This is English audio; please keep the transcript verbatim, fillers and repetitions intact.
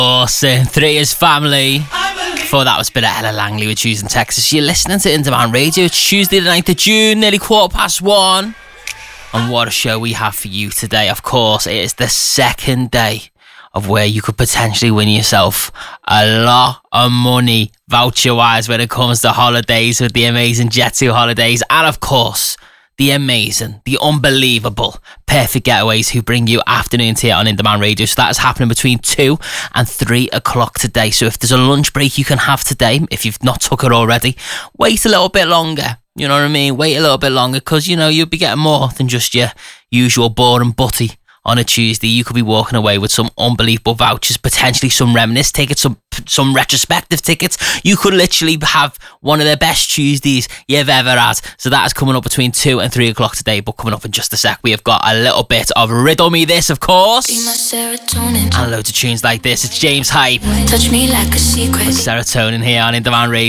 Awesome. Three is family. Before that was a bit of Ella Langley with Choosing Texas. You're listening to In Demand Radio. It's Tuesday the ninth of June, nearly quarter past one. And what a show we have for you today. Of course, it is the second day of where you could potentially win yourself a lot of money voucher-wise when it comes to holidays with the amazing Jet two holidays. And of course, the amazing, the unbelievable Perfect Getaways who bring you afternoon tea on In Demand Radio. So that is happening between two and three o'clock today. So if there's a lunch break you can have today, if you've not took it already, wait a little bit longer. You know what I mean? Wait a little bit longer because, you know, you'll be getting more than just your usual boring butty on a Tuesday. You could be walking away with some unbelievable vouchers, potentially some reminisce tickets, some some retrospective tickets. You could literally have one of the best Tuesdays you've ever had. So that is coming up between two and three o'clock today. But coming up in just a sec, we have got a little bit of Riddle Me This, of course, and loads of tunes like this. It's James Hype. Touch me like a secret. Serotonin here on In Demand Radio.